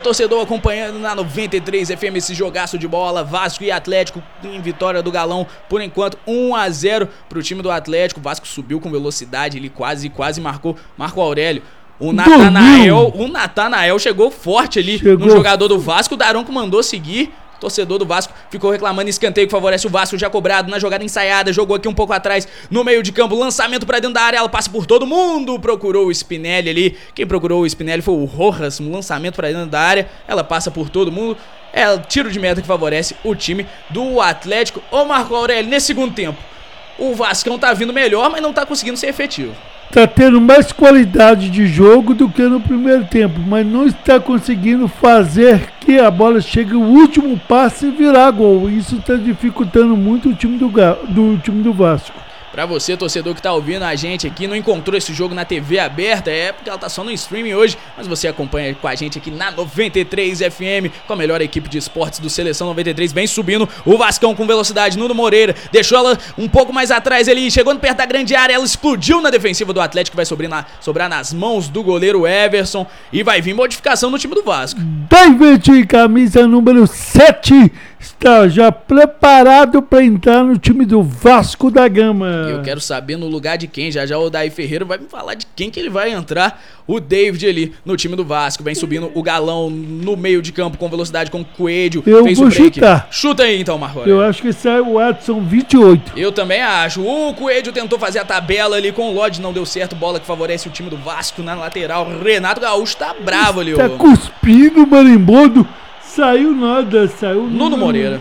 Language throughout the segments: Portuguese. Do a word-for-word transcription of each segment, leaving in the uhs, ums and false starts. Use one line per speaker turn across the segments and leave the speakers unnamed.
torcedor, acompanhando na noventa e três F M esse jogaço de bola. Vasco e Atlético em vitória do Galão. Por enquanto, um a zero pro time do Atlético. O Vasco subiu com velocidade, ele quase, quase marcou Marco Aurélio. O Natanael, o Natanael chegou forte ali chegou. no jogador do Vasco. O Daronco mandou seguir. Torcedor do Vasco ficou reclamando, escanteio que favorece o Vasco, já cobrado na jogada ensaiada, jogou aqui um pouco atrás, no meio de campo, lançamento pra dentro da área, ela passa por todo mundo, procurou o Spinelli ali, quem procurou o Spinelli foi o Rojas, um lançamento pra dentro da área, ela passa por todo mundo, é tiro de meta que favorece o time do Atlético. Ô Marco Aurélio, nesse segundo tempo, o Vascão tá vindo melhor, mas não tá conseguindo ser efetivo.
Tá tendo mais qualidade de jogo do que no primeiro tempo, mas não está conseguindo fazer que a bola chegue o último passe e virar gol. Isso está dificultando muito o time do, do time do Vasco.
Pra você, torcedor que tá ouvindo a gente aqui, não encontrou esse jogo na T V aberta, é porque ela tá só no streaming hoje, mas você acompanha com a gente aqui na noventa e três F M, com a melhor equipe de esportes do Seleção noventa e três, vem subindo o Vascão com velocidade, Nuno Moreira, deixou ela um pouco mais atrás ali, chegando perto da grande área, ela explodiu na defensiva do Atlético, vai sobrar, na, sobrar nas mãos do goleiro Everson, e vai vir modificação no time do Vasco.
David, camisa número sete, está já preparado para entrar no time do Vasco da Gama.
Eu quero saber no lugar de quem. Já já o Daí Ferreira vai me falar de quem que ele vai entrar. O David ali no time do Vasco. Vem subindo o Galão no meio de campo com velocidade com o Coelho.
Eu
fez
vou
o break.
chutar.
Chuta aí então, Marco Aurélio.
Eu acho que sai o Adson vinte e oito.
Eu também acho. O Coelho tentou fazer a tabela ali com o Lodge, não deu certo. Bola que favorece o time do Vasco na lateral. Renato Gaúcho tá bravo ali.
Tá
ó.
cuspindo, marimbondo. Saiu nada, saiu...
Nuno Moreira.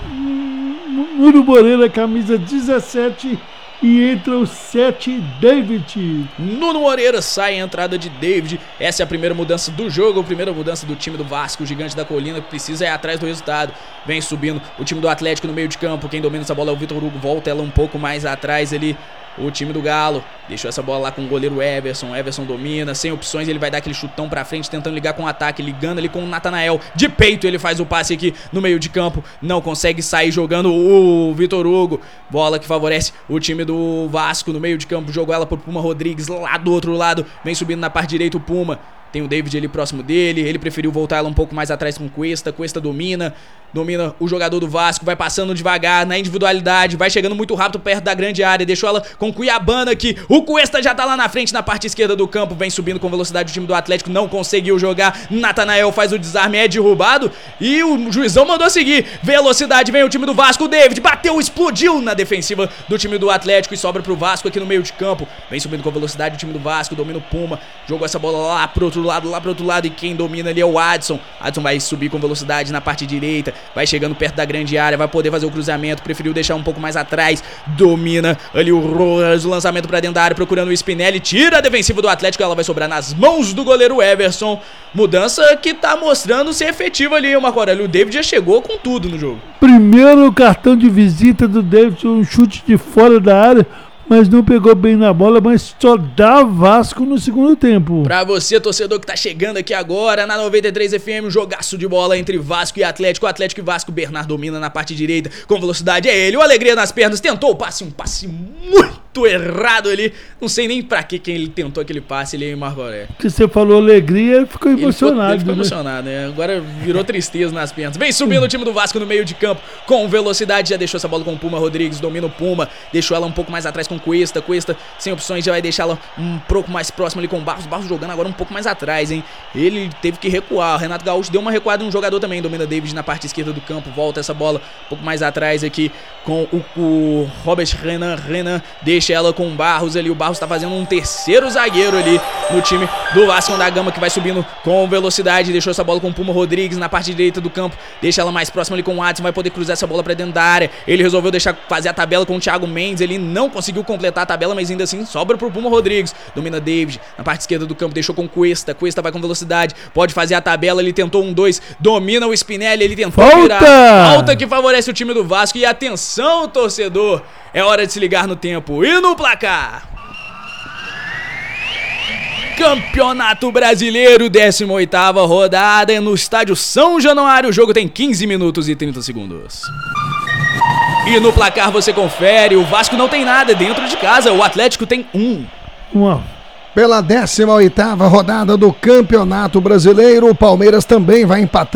Nuno Moreira, camisa dezessete, e entra o sete, David.
Nuno Moreira sai a entrada de David. Essa é a primeira mudança do jogo, a primeira mudança do time do Vasco, o Gigante da Colina, que precisa ir atrás do resultado. Vem subindo o time do Atlético no meio de campo. Quem domina essa bola é o Vitor Hugo, volta ela um pouco mais atrás ali. O time do Galo deixou essa bola lá com o goleiro Everson. Everson domina, sem opções, ele vai dar aquele chutão pra frente, tentando ligar com o ataque, ligando ali com o Natanael. De peito ele faz o passe aqui no meio de campo, não consegue sair jogando o Vitor Hugo. Bola que favorece o time do Vasco no meio de campo, jogou ela pro Puma Rodrigues lá do outro lado, vem subindo na parte direita o Puma. Tem o David ali próximo dele, ele preferiu voltar ela um pouco mais atrás com o Cuesta. Cuesta domina, domina o jogador do Vasco, vai passando devagar na individualidade, vai chegando muito rápido perto da grande área, deixou ela com o Cuiabana aqui. O Cuesta já tá lá na frente, na parte esquerda do campo, vem subindo com velocidade o time do Atlético, não conseguiu jogar. Natanael faz o desarme, é derrubado e o juizão mandou seguir. Velocidade, vem o time do Vasco, o David bateu, explodiu na defensiva do time do Atlético e sobra pro Vasco aqui no meio de campo. Vem subindo com velocidade o time do Vasco, domina o Puma, jogou essa bola lá pro outro lado, lá pro outro lado, e quem domina ali é o Adson. Adson vai subir com velocidade na parte direita, vai chegando perto da grande área, vai poder fazer o cruzamento, preferiu deixar um pouco mais atrás, domina ali o Rojas, o lançamento pra dentro da área, procurando o Spinelli, tira a defensiva do Atlético, ela vai sobrar nas mãos do goleiro Everson. Mudança que tá mostrando ser efetiva ali, o Marco Aurélio. O David já chegou com tudo no jogo.
Primeiro cartão de visita do David, um chute de fora da área, mas não pegou bem na bola, mas só dá Vasco no segundo tempo.
Pra você, torcedor que tá chegando aqui agora na noventa e três F M, um jogaço de bola entre Vasco e Atlético. Atlético e Vasco, Bernardo domina na parte direita com velocidade, é ele, o Alegria nas pernas, tentou o passe, um passe muito errado ali. Não sei nem pra que quem ele tentou aquele passe ali, Marco Aurélio.
Que você falou alegria, ele ficou emocionado.
Ele ficou, ele ficou emocionado, né? Agora virou tristeza nas pernas. Vem subindo o time do Vasco no meio de campo com velocidade, já deixou essa bola com o Puma Rodrigues, domina o Puma, deixou ela um pouco mais atrás com Cuesta, Cuesta sem opções, já vai deixá-la um pouco mais próximo ali com o Barros, Barros jogando agora um pouco mais atrás, hein? Ele teve que recuar, o Renato Gaúcho deu uma recuada em um jogador também, domina David na parte esquerda do campo, volta essa bola um pouco mais atrás aqui com o, o Robert Renan, Renan deixa ela com o Barros ali, o Barros tá fazendo um terceiro zagueiro ali no time do Vasco da Gama, que vai subindo com velocidade, deixou essa bola com o Puma Rodrigues na parte direita do campo, deixa ela mais próxima ali com o Adson, vai poder cruzar essa bola pra dentro da área, ele resolveu deixar fazer a tabela com o Thiago Mendes, ele não conseguiu completar a tabela, mas ainda assim sobra pro Puma Rodrigues, domina David na parte esquerda do campo, deixou com Cuesta, Cuesta vai com velocidade, pode fazer a tabela, ele tentou um dois, domina o Spinelli, ele tentou
Falta!
virar, falta que favorece o time do Vasco, e atenção, torcedor, é hora de se ligar no tempo e no placar. Campeonato Brasileiro, décima oitava rodada no estádio São Januário, o jogo tem quinze minutos e trinta segundos. E no placar você confere, o Vasco não tem nada dentro de casa, o Atlético tem um.
Uau.
Pela décima oitava rodada do Campeonato Brasileiro, o Palmeiras também vai empatar